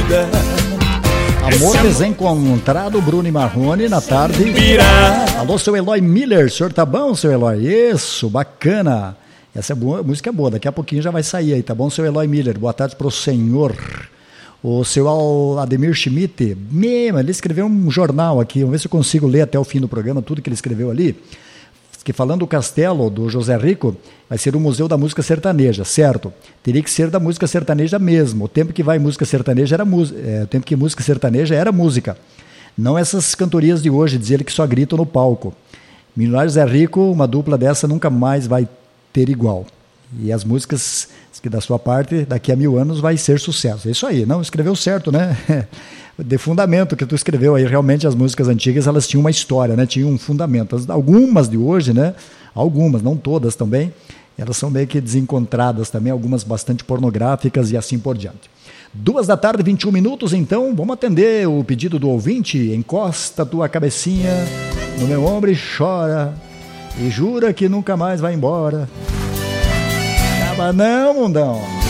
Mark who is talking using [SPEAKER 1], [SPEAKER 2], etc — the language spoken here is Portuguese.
[SPEAKER 1] vida.
[SPEAKER 2] Amor Desencontrado, Bruno e Marrone, na tarde. Alô, seu Eloy Miller, o senhor tá bom, seu Eloy? Isso, bacana. Essa é boa, música é boa, daqui a pouquinho já vai sair aí, tá bom, seu Eloy Miller? Boa tarde pro senhor. O seu Ademir Schmidt, ele escreveu um jornal aqui, vamos ver se eu consigo ler até o fim do programa, tudo que ele escreveu ali. Que falando do castelo do José Rico, vai ser o Museu da Música Sertaneja, certo? Teria que ser da música sertaneja mesmo. O tempo que vai música sertaneja era música. O tempo que música sertaneja era música. Não essas cantorias de hoje, dizer que só gritam no palco. Milionário José Rico, uma dupla dessa nunca mais vai ter igual. E as músicas que da sua parte, daqui a 1000 anos, vai ser sucesso. É isso aí, não? Escreveu certo, né? De fundamento que tu escreveu aí, realmente as músicas antigas, elas tinham uma história, né? Tinham um fundamento. Algumas de hoje, né? Algumas, não todas também, elas são meio que desencontradas também, algumas bastante pornográficas e assim por diante. 14h, 21 minutos, então, vamos atender o pedido do ouvinte. Encosta tua cabecinha no meu ombro e chora, e jura que nunca mais vai embora. Acaba não, mundão.